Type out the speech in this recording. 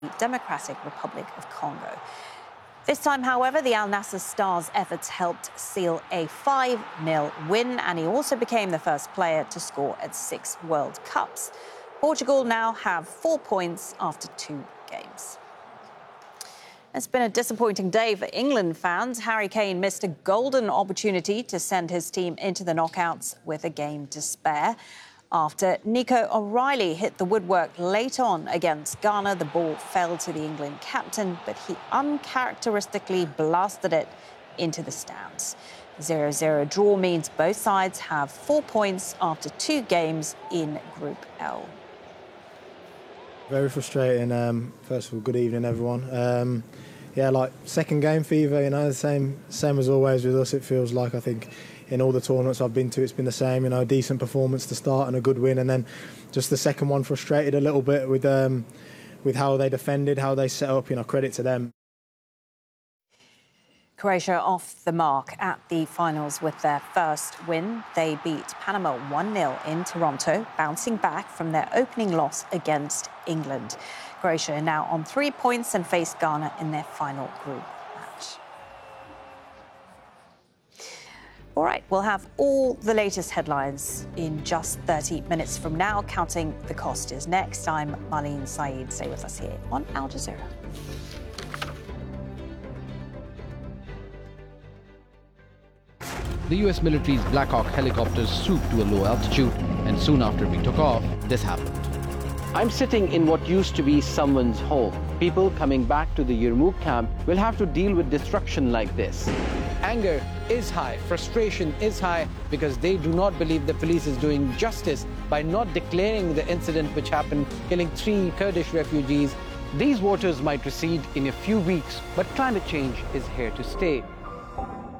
Democratic Republic of Congo. This time, however, the Al Nassr star's efforts helped seal a 5-0 win, and he also became the first player to score at 6 World Cups. Portugal now have 4 points after 2 games. It's been a disappointing day for England fans. Harry Kane missed a golden opportunity to send his team into the knockouts with a game to spare. After Nico O'Reilly hit the woodwork late on against Ghana, the ball fell to the England captain, but he uncharacteristically blasted it into the stands. 0-0 draw means both sides have 4 points after 2 games in Group L. Very frustrating. First of all, good evening, everyone. Second game fever, same as always with us. It feels like, I think, in all the tournaments I've been to, it's been the same. A decent performance to start and a good win, and then just the second one frustrated a little bit with how they defended, how they set up. Credit to them. Croatia off the mark at the finals with their first win. They beat Panama 1-0 in Toronto, bouncing back from their opening loss against England. Croatia are now on 3 points and face Ghana in their final group match. All right, we'll have all the latest headlines in just 30 minutes from now. Counting the Cost is next. I'm Marlene Saeed. Stay with us here on Al Jazeera. The US military's Black Hawk helicopters swooped to a low altitude, and soon after we took off, this happened. I'm sitting in what used to be someone's home. People coming back to the Yarmouk camp will have to deal with destruction like this. Anger is high, frustration is high, because they do not believe the police is doing justice by not declaring the incident which happened, killing 3 Kurdish refugees. These waters might recede in a few weeks, but climate change is here to stay.